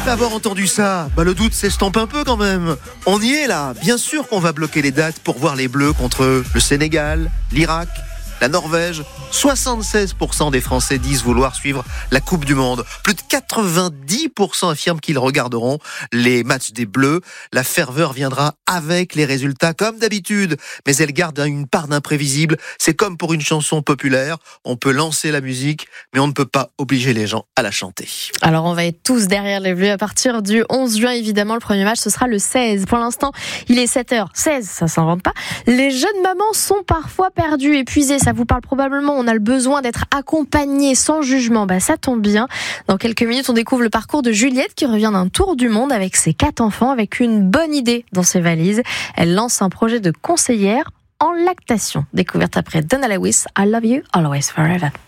Après avoir entendu ça, le doute s'estompe un peu quand même. On y est là. Bien sûr qu'on va bloquer les dates pour voir les Bleus contre le Sénégal, l'Irak, la Norvège. 76% des Français disent vouloir suivre la Coupe du Monde. Plus de 90% affirment qu'ils regarderont les matchs des Bleus. La ferveur viendra avec les résultats comme d'habitude, mais elle garde une part d'imprévisible. C'est comme pour une chanson populaire. On peut lancer la musique, mais on ne peut pas obliger les gens à la chanter. Alors on va être tous derrière les Bleus à partir du 11 juin. Évidemment, le premier match, ce sera le 16. Pour l'instant, il est 7h16, ça s'invente pas. Les jeunes mamans sont parfois perdues, épuisées. Ça vous parle probablement. On a le besoin d'être accompagné sans jugement. Ça tombe bien. Dans quelques minutes, on découvre le parcours de Juliette qui revient d'un tour du monde avec ses 4 enfants, avec une bonne idée dans ses valises. Elle lance un projet de conseillère en lactation. Découverte après Donna Lewis, I Love You Always Forever.